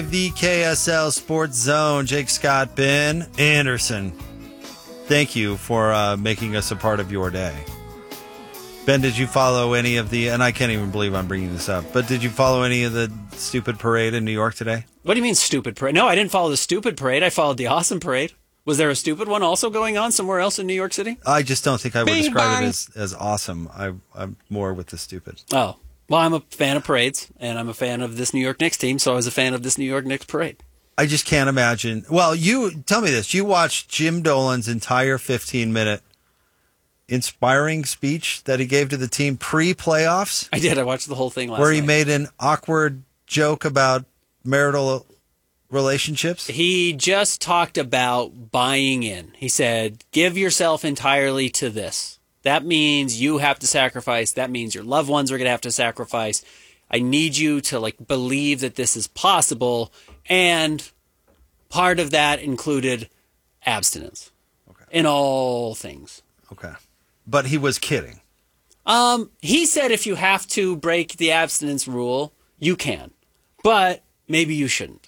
The KSL Sports Zone, Jake Scott, Ben Anderson. Thank you for making us a part of your day. Ben, did you follow any of the, and I can't even believe I'm bringing this up, but did you follow any of the stupid parade in New York today? What do you mean stupid parade? No, I didn't follow the stupid parade. I followed the awesome parade. Was there a stupid one also going on somewhere else in New York City? I just don't think I would describe it as awesome. I'm more with the stupid. Oh, well, I'm a fan of parades, and I'm a fan of this New York Knicks team, so I was a fan of this New York Knicks parade. I just can't imagine. Well, you tell me this. You watched Jim Dolan's entire 15-minute inspiring speech that he gave to the team pre-playoffs? I did. I watched the whole thing last night. Where he made an awkward joke about marital relationships? He just talked about buying in. He said, give yourself entirely to this. That means you have to sacrifice. That means your loved ones are going to have to sacrifice. I need you to believe that this is possible. And part of that included abstinence in all things. Okay. But he was kidding. He said if you have to break the abstinence rule, you can. But maybe you shouldn't.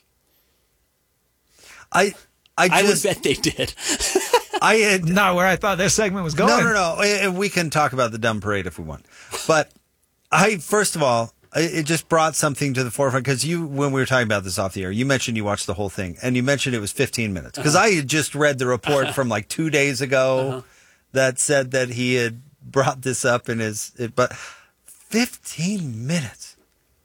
I would bet they did. Not where I thought this segment was going. No. We can talk about the dumb parade if we want. But first of all, it just brought something to the forefront because when we were talking about this off the air, you mentioned you watched the whole thing and you mentioned it was 15 minutes because I had just read the report from 2 days ago that said that he had brought this up in but 15 minutes.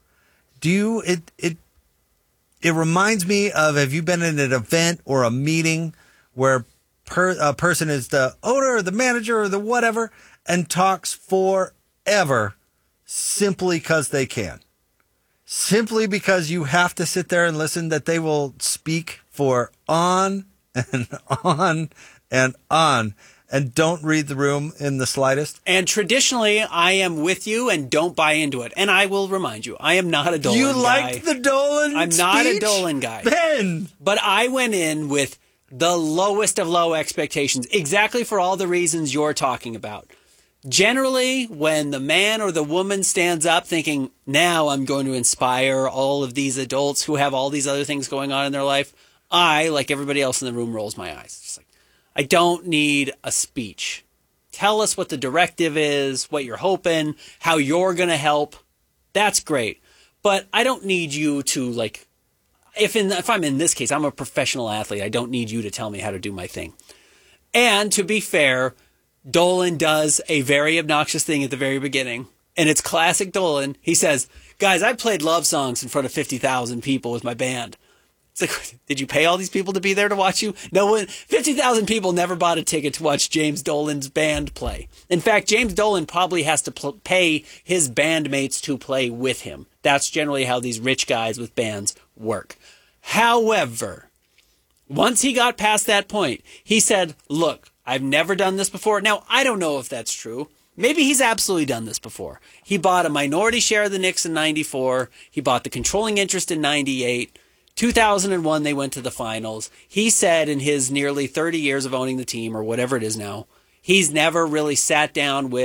It reminds me of, have you been in an event or a meeting where a person is the owner or the manager or the whatever and talks forever simply because they can? Simply because you have to sit there and listen, that they will speak for on and on and on and don't read the room in the slightest. And traditionally, I am with you and don't buy into it. And I will remind you, I am not a Dolan guy. You liked the Dolan I'm speech? not a Dolan guy. Ben! But I went in with the lowest of low expectations, exactly for all the reasons you're talking about. Generally, when the man or the woman stands up thinking, now I'm going to inspire all of these adults who have all these other things going on in their life, I, like everybody else in the room, rolls my eyes. Just I don't need a speech. Tell us what the directive is, what you're hoping, how you're going to help. That's great. But I don't need you to, if I'm in this case, I'm a professional athlete. I don't need you to tell me how to do my thing. And to be fair, Dolan does a very obnoxious thing at the very beginning. And it's classic Dolan. He says, guys, I played love songs in front of 50,000 people with my band. It's did you pay all these people to be there to watch you? No one. 50,000 people never bought a ticket to watch James Dolan's band play. In fact, James Dolan probably has to pay his bandmates to play with him. That's generally how these rich guys with bands work. However, once he got past that point, he said, look, I've never done this before. Now, I don't know if that's true. Maybe he's absolutely done this before. He bought a minority share of the Knicks in 94. He bought the controlling interest in 98. 2001, they went to the finals. He said in his nearly 30 years of owning the team, or whatever it is now, he's never really sat down with